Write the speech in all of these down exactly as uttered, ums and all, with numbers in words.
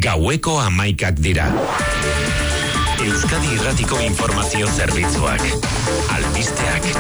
Gaueko hamaikak dira. Euskadi Irratiko Informazio Zerbitzuak. Albisteak.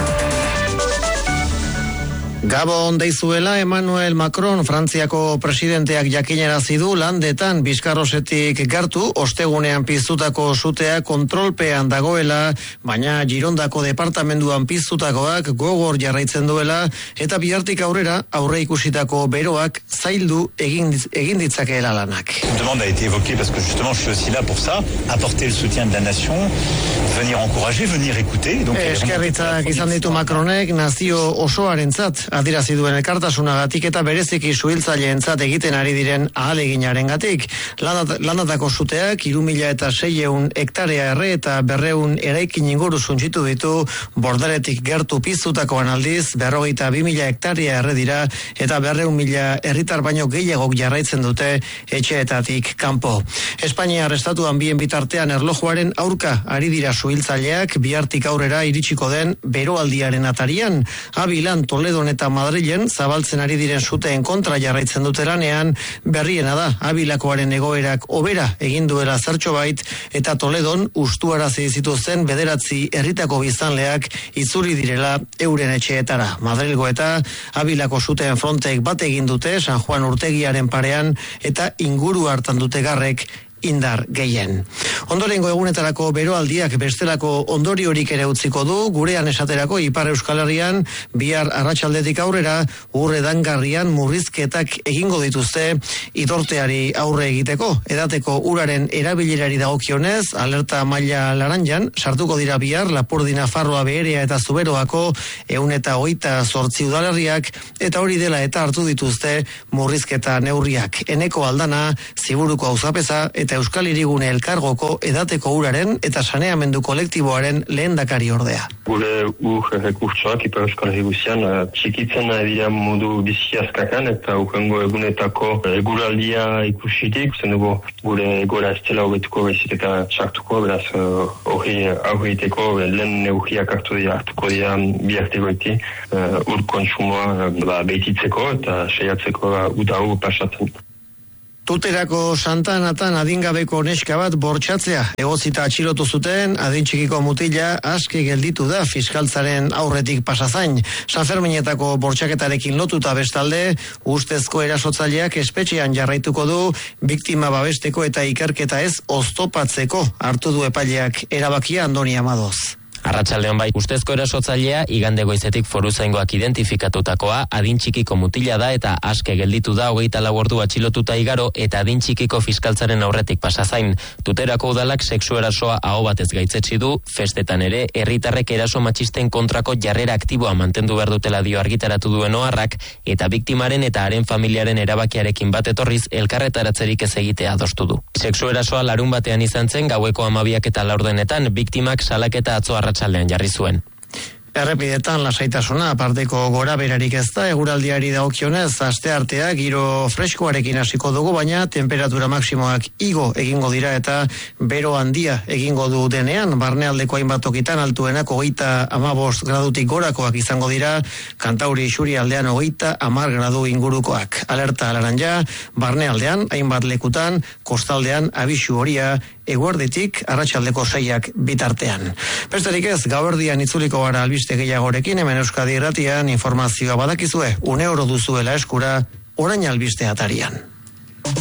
Gabon deizuela Emmanuel Macron Frantziako presidenteak jakinarazi du landetan Bizkarrosetik gertu ostegunean piztutako sutea kontrolpean dagoela, baina Girondako departamenduan piztutakoak gogor jarraitzen duela eta bihartik aurrera aurre ikusitako beroak zaildu egin, egin ditzakeela lanak. Cette demande a été évoquée parce que justement je suis aussi là pour ça, apporter le soutien de la nation, venir encourager, venir écouter. Donc eskerritzak izan ditu Macronek nazio osoarentzat adirazi duen elkartasunagatik eta bereziki suhiltzaileentzat egiten ari diren ahaleginarengatik. Landatako suteak hiru mila eta seiehun hektarea erre eta berrehun eraikin inguru suntsitu ditu, Borderetik gertu piztutakoan aldiz berrogeita bi mila hektarea erre dira eta berrehun mila herritar baino gehiagok jarraitzen dute etxeetatik kanpo. Espainia estatuan bien bitartean erlojuaren aurka ari dira suhiltzaileak bihartik aurrera iritsiko den beroaldiaren atarian. Abilan, Toledon eta Madrilen zabaltzen ari diren suteen kontra jarraitzen dute lanean, berriena da Abilakoaren egoerak hobera egin duela zertxobait eta Toledon ustuarazi zituzten bederatzi herritako biztanleak itzuli direla euren etxeetara. Madrilgo eta Abilako suteen fronteek bat egin dute San Juan urtegiaren parean eta inguru hartan dute garrek indar gehien. Ondorengo egunetarako beroaldiak bestelako ondoriorik ere utziko du, gurean esaterako Ipar Euskal Herrian bihar arratsaldetik aurrera ur edangarrian murrizketak egingo dituzte idorteari aurre egiteko. Edateko uraren erabilerari dagokionez, alerta maila laranjan sartuko dira bihar Lapurdi, Nafarroa, Beherea eta Zuberoako ehun eta hogeita zortzi udalerriak eta hori dela eta hartu dituzte murrizketa neurriak. Eneko Aldana, Ziburuko Auzapeza eta Euskal Hirigune Elkargoko edateko uraren eta saneamendu kolektiboaren lehendakari ordea. Gure ur rekurtsoak Ipar Euskal Herriguzian txikitzen dira modu bizi azkakan eta urrengo egunetako eguraldia ikusitik, zen dugu gure egora ez dela hobetuko bezik eta sartuko, beraz hori aurreiteko lehen neurriak hartu dira hartuko dira bihartegoiti ur kontsumoa behititzeko eta saiatzeko uda hau pasatzen. Tuterako Santa Anatan adingabeko neska bat bortxatzea egozita atxilotu zuten adin txikiko mutila aske gelditu da fiskaltzaren aurretik pasazain. San Ferminetako bortxaketarekin lotuta bestalde, ustezko erasotzaileak espetxean jarraituko du biktima babesteko eta ikerketa ez oztopatzeko hartu du epaileak erabakia. Andoni Amadoz. Arratsaldeon bai, ustezko erasotzailea igande goizetik foruzaingoak identifikatutakoa adin txikiko mutila da eta aske gelditu da hogeita lau ordu atxilotuta igaro eta adin txikiko fiskaltzaren aurretik pasazain. Tuterako udalak sexu erasoa aho batez gaitzetsi du, festetan ere herritarrek eraso matxisten kontrako jarrera aktiboa mantendu behar dutela dio argitaratu duen oharrak eta biktimaren eta haren familiaren erabakiarekin bat etorriz elkarretaratzerik ez egitea adostu du. Sexu erasoa larun batean izan zen gaueko hamabiak eta laurdenetan biktimak salaketa atzo arratsaldean jarri zuen. Errepidetan lasaitasuna aparteko gora berarik ez da, eguraldiari dagokionez asteartea giro freskoarekin hasiko dugu, baina temperatura maksimoak igo egingo dira eta bero handia egingo du denean, barnealdeko hainbat tokitan altuenak hogeita hamabost gradutik gorakoak izango dira, Kantauri isuri aldean hogeita hamar gradu ingurukoak. Alerta laranja, barnealdean hainbat lekutan, kostaldean abisu horia, eguerditik arratsaldeko seiak bitartean. Besterik ez, gauerdian itzuliko gara albiste gehiagorekin, hemen Euskadi Irratian informazioa badakizue, une oro duzuela eskura, orain albiste atarian.